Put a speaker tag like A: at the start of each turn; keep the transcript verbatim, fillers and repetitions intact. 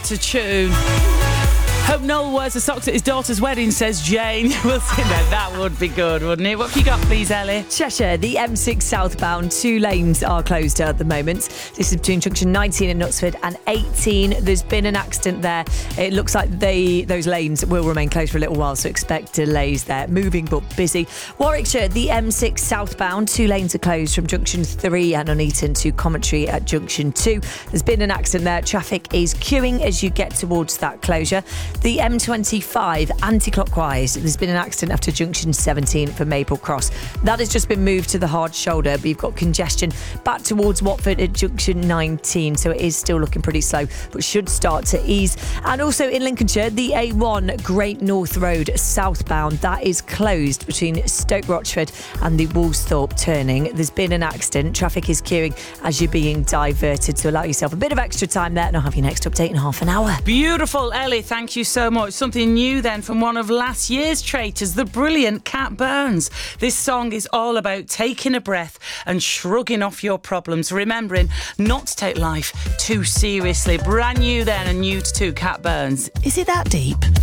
A: What a tune. Hope Noel wears the socks at his daughter's wedding, says Jane. We'll see that. That would be good, wouldn't it? What have you got, please, Ellie?
B: Cheshire, the M six southbound, two lanes are closed at the moment. This is between junction nineteen in Knutsford and eighteen. There's been an accident there. It looks like they those lanes will remain closed for a little while, so expect delays there. Moving but busy. Warwickshire, the M six southbound, two lanes are closed from junction three and Nuneaton to Coventry at junction two. There's been an accident there. Traffic is queuing as you get towards that closure. The M twenty-five anti-clockwise, there's been an accident after junction seventeen for Maple Cross. That has just been moved to the hard shoulder, but you've got congestion back towards Watford at junction nineteen, so it is still looking pretty slow, but should start to ease. And also in Lincolnshire, the A one Great North Road southbound, that is closed between Stoke Rochford and the Woolsthorpe turning. There's been an accident. Traffic is queuing as you're being diverted, so allow yourself a bit of extra time there, and I'll have your next update in half an hour.
A: Beautiful, Ellie. Thank you so much. Something new then from one of last year's traitors, the brilliant Cat Burns. This song is all about taking a breath and shrugging off your problems, remembering not to take life too seriously. Brand new then and new to Cat Burns. Is it that deep?